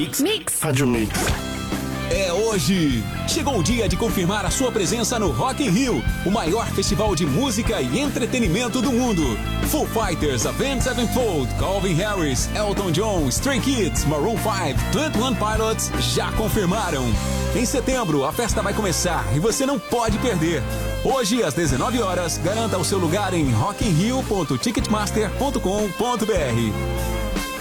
Mix. Rádio Mix. É hoje! Chegou o dia de confirmar a sua presença no Rock in Rio, o maior festival de música e entretenimento do mundo. Foo Fighters, Avenged Sevenfold, Calvin Harris, Elton John, Stray Kids, Maroon 5, 21 Pilots já confirmaram. Em setembro, a festa vai começar e você não pode perder. Hoje, às 19 horas, garanta o seu lugar em rockinrio.ticketmaster.com.br.